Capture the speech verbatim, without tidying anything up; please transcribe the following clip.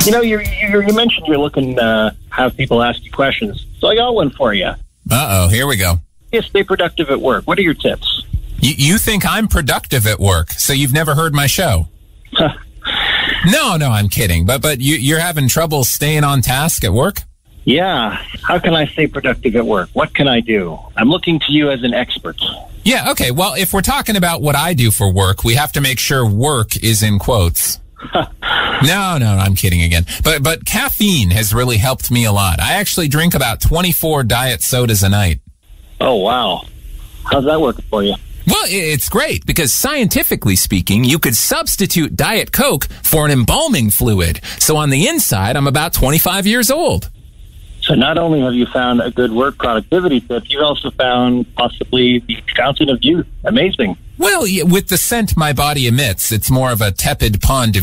You know, you you, you mentioned you're looking to uh, have people ask you questions. So I got one for you. Uh-oh, here we go. Yeah, stay productive at work. What are your tips? You, you think I'm productive at work, so you've never heard my show. No, no, I'm kidding. But but you, you're having trouble staying on task at work? Yeah. How can I stay productive at work? What can I do? I'm looking to you as an expert. Yeah, okay. Well, if we're talking about what I do for work, we have to make sure work is in quotes. No, no, I'm kidding again. But but caffeine has really helped me a lot. I actually drink about twenty-four diet sodas a night. Oh, wow. How's that working for you? Well, it's great because scientifically speaking, you could substitute Diet Coke for an embalming fluid. So on the inside, I'm about twenty-five years old. So not only have you found a good work productivity tip, you've also found possibly the fountain of youth. Amazing. Well, with the scent my body emits, it's more of a tepid pond of